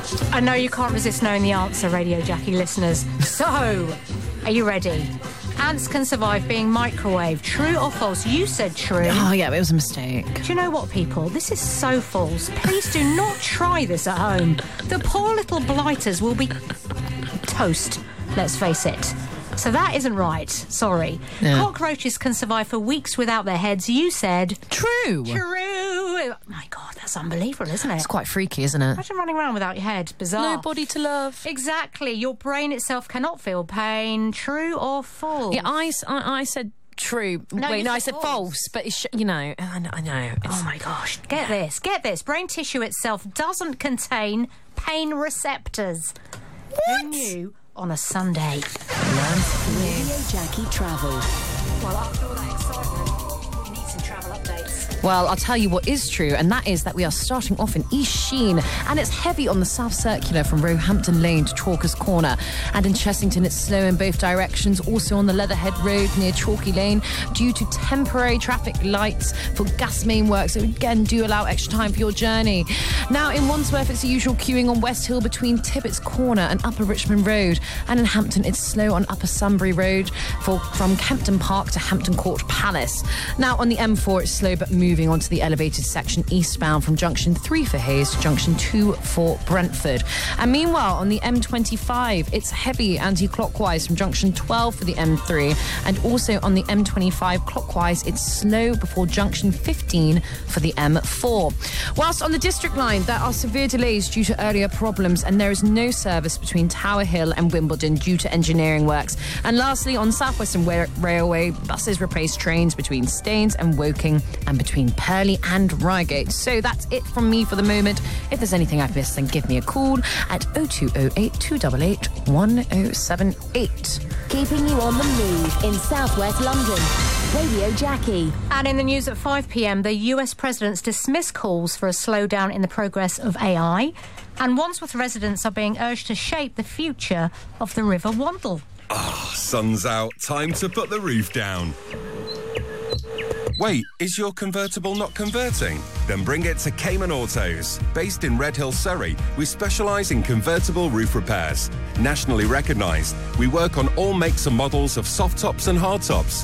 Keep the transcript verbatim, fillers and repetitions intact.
I know you can't resist knowing the answer, Radio Jackie listeners. So, are you ready? Ants can survive being microwaved. True or false? You said true. Oh, yeah, it was a mistake. Do you know what, people? This is so false. Please do not try this at home. The poor little blighters will be toast, let's face it. So that isn't right. Sorry. Yeah. Cockroaches can survive for weeks without their heads. You said... True. True. My God, that's unbelievable, isn't it? It's quite freaky, isn't it? Imagine running around without your head. Bizarre. No body to love. Exactly. Your brain itself cannot feel pain. True or false? Yeah, I, I, I said true. No, Wait, you no, said I said false. false. But, it's, you know, I know. I know it's, Oh, my gosh. Get this. Get this. Brain tissue itself doesn't contain pain receptors. What? Who knew on a Sunday? Radio Jackie Travel. Well, after all that excitement, we need some travel updates. Well, I'll tell you what is true, and that is that we are starting off in East Sheen, and it's heavy on the South Circular from Roehampton Lane to Chalkers Corner. And in Chessington, it's slow in both directions, also on the Leatherhead Road near Chalky Lane, due to temporary traffic lights for gas main work, so again, do allow extra time for your journey. Now, in Wandsworth, it's the usual queuing on West Hill between Tippett's Corner and Upper Richmond Road, and in Hampton, it's slow on Upper Sunbury Road for, from Kempton Park to Hampton Court Palace. Now, on the M four, it's slow but moving onto the elevated section eastbound from junction three for Hayes to junction two for Brentford. And meanwhile, on the M twenty-five, it's heavy anti-clockwise from junction twelve for the M three, and also on the M twenty-five clockwise, it's slow before junction fifteen for the M four. Whilst on the District Line, there are severe delays due to earlier problems, and there is no service between Tower Hill and Wimbledon due to engineering works. And lastly, on South Western Wa- Railway, buses replace trains between Staines and Woking and between Purley and Reigate. So that's it from me for the moment. If there's anything I've missed, then give me a call at oh two oh eight, two eight eight, one oh seven eight. Keeping you on the move in southwest London. Radio Jackie. And in the news at five p.m, the U S president's dismissed calls for a slowdown in the progress of A I. And Wandsworth residents are being urged to shape the future of the River Wandle. Ah, sun's out. Time to put the roof down. Wait, is your convertible not converting? Then bring it to Cayman Autos. Based in Redhill, Surrey, we specialise in convertible roof repairs. Nationally recognised, we work on all makes and models of soft tops and hard tops.